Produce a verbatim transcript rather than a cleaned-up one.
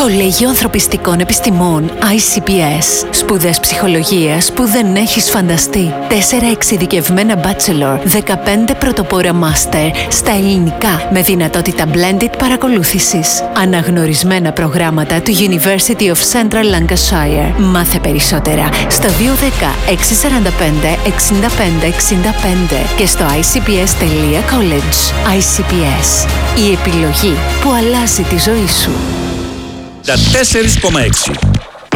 Κολέγιο Ανθρωπιστικών Επιστημών άι σι πι ες. Σπουδές ψυχολογίας που δεν έχεις φανταστεί. Τέσσερα εξειδικευμένα bachelor, δεκαπέντε πρωτοπόρα master στα ελληνικά με δυνατότητα blended παρακολούθησης. Αναγνωρισμένα προγράμματα του University of Central Lancashire. Μάθε περισσότερα στο δύο ένα μηδέν έξι τέσσερα πέντε εξήντα πέντε εξήντα πέντε και στο άι σι πι ες τελεία college. άι σι πι ες. Η επιλογή που αλλάζει τη ζωή σου. Τα τέσσερα κόμμα έξι.